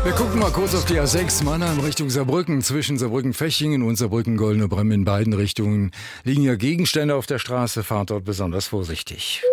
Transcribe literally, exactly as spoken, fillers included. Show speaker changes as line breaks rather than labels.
Wir gucken mal kurz auf die A sechs Mannheim Richtung Saarbrücken. Zwischen Saarbrücken-Fechingen und Saarbrücken-Goldene Bremm in beiden Richtungen liegen ja Gegenstände auf der Straße. Fahrt dort besonders vorsichtig.